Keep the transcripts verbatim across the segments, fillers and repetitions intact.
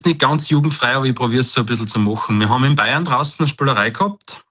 Nicht ganz jugendfrei, aber ich probiere es so ein bisschen zu machen. Wir haben in Bayern draußen eine Spielerei gehabt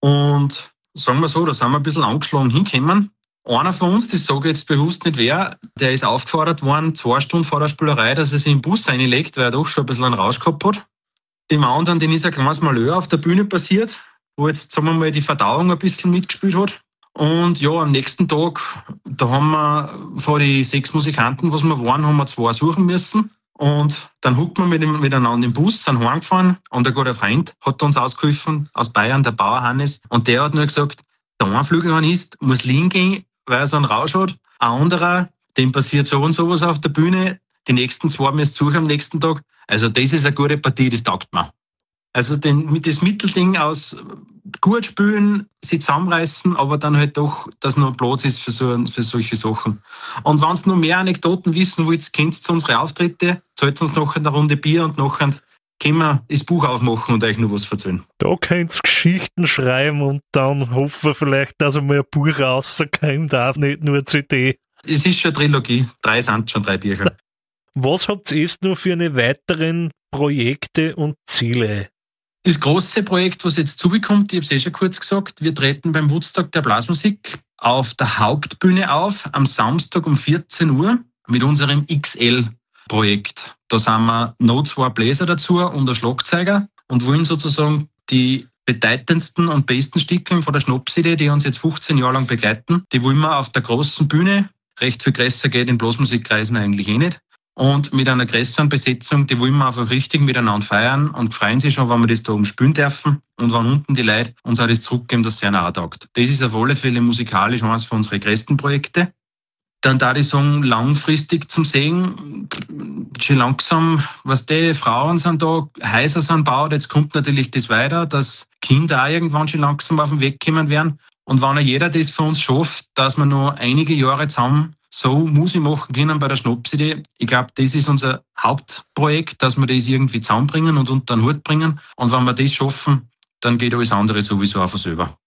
und sagen wir so, da sind wir ein bisschen angeschlagen hingekommen. Einer von uns, das sage ich jetzt bewusst nicht wer, der ist aufgefordert worden, zwei Stunden vor der Spielerei, dass er sich in den Bus reinlegt, weil er doch schon ein bisschen einen Rausch gehabt hat. Dem anderen, den ist ein kleines Malheur auf der Bühne passiert, wo jetzt, sagen wir mal, die Verdauung ein bisschen mitgespielt hat. Und ja, am nächsten Tag, da haben wir von den sechs Musikanten, was wir waren, haben wir zwei suchen müssen. Und dann huckt wir mit dem, miteinander im Bus, sind heimgefahren und ein guter Freund hat uns ausgeholfen, aus Bayern, der Bauer Hannes. Und der hat nur gesagt, der eine Flügelhornist muss liegen gehen, weil er so einen Rausch hat. Ein anderer, dem passiert so und sowas auf der Bühne. Die nächsten zwei müssen suchen am nächsten Tag. Also das ist eine gute Partie, das taugt mir. Also den, mit das Mittelding aus gut spielen, sich zusammenreißen, aber dann halt doch, dass noch Platz ist für, so, für solche Sachen. Und wenn ihr noch mehr Anekdoten wissen wollt, kennt ihr unsere Auftritte, zahlt uns noch eine Runde Bier und nachher können wir das Buch aufmachen und euch noch was erzählen. Da könnt ihr Geschichten schreiben und dann hoffen wir vielleicht, dass einmal ein Buch rauskommt, auch nicht nur eine C D. Es ist schon eine Trilogie, drei sind schon drei Bücher. Was habt ihr jetzt noch für eine weiteren Projekte und Ziele? Das große Projekt, was jetzt zubekommt, ich habe es eh schon kurz gesagt, wir treten beim Woodstock der Blasmusik auf der Hauptbühne auf, am Samstag um vierzehn Uhr mit unserem X L-Projekt. Da sind wir noch zwei Bläser dazu und ein Schlagzeuger und wollen sozusagen die bedeutendsten und besten Stücke von der Schnapsidee, die uns jetzt fünfzehn Jahre lang begleiten, die wollen wir auf der großen Bühne, recht viel größer geht in Blasmusikkreisen eigentlich eh nicht, und mit einer größeren Besetzung, die wollen wir einfach richtig miteinander feiern und freuen sich schon, wenn wir das da oben spielen dürfen und wenn unten die Leute uns auch das zurückgeben, dass es ihnen auch taugt. Das ist auf alle Fälle musikalisch eines von unseren größten Projekte. Dann da die Song langfristig zum Sehen, schon langsam, was die Frauen sind da, Häuser sind gebaut, jetzt kommt natürlich das weiter, dass Kinder auch irgendwann schon langsam auf den Weg kommen werden. Und wenn auch jeder das für uns schafft, dass wir noch einige Jahre zusammen so Musik machen können bei der Schnapsidee, ich glaube, das ist unser Hauptprojekt, dass wir das irgendwie zusammenbringen und unter den Hut bringen. Und wenn wir das schaffen, dann geht alles andere sowieso auch von selber.